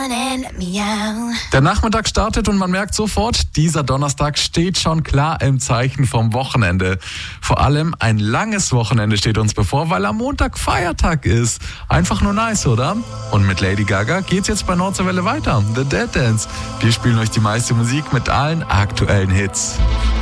Der Nachmittag startet und man merkt sofort, dieser Donnerstag steht schon klar im Zeichen vom Wochenende. Vor allem ein langes Wochenende steht uns bevor, weil am Montag Feiertag ist. Einfach nur nice, oder? Und mit Lady Gaga geht's jetzt bei Nordseewelle weiter. The Dead Dance. Wir spielen euch die meiste Musik mit allen aktuellen Hits.